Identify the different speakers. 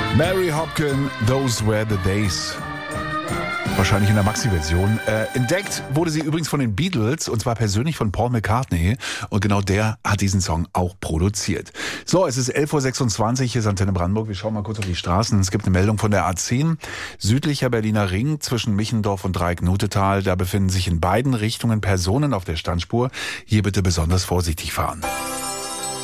Speaker 1: Mary Hopkin, Those Were the Days. Wahrscheinlich in der Maxi-Version. Entdeckt wurde sie übrigens von den Beatles, und zwar persönlich von Paul McCartney. Und genau der hat diesen Song auch produziert. So, es ist 11.26 Uhr, hier ist Antenne Brandenburg. Wir schauen mal kurz auf die Straßen. Es gibt eine Meldung von der A10, südlicher Berliner Ring zwischen Michendorf und Dreieck-Nutetal. Da befinden sich in beiden Richtungen Personen auf der Standspur. Hier bitte besonders vorsichtig fahren.